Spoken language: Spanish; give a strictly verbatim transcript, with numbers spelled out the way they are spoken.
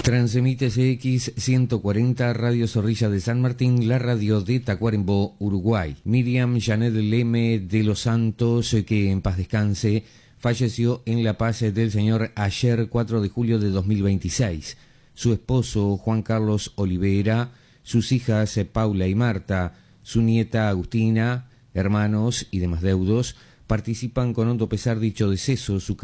Transmite C X ciento cuarenta, Radio Zorrilla de San Martín, la radio de Tacuarembó, Uruguay. Miriam Janet Leme de los Santos, que en paz descanse, falleció en La Paz del Señor ayer cuatro de julio de dos mil veintiséis. Su esposo Juan Carlos Olivera, sus hijas Paula y Marta, su nieta Agustina, hermanos y demás deudos, participan con hondo pesar dicho deceso. Su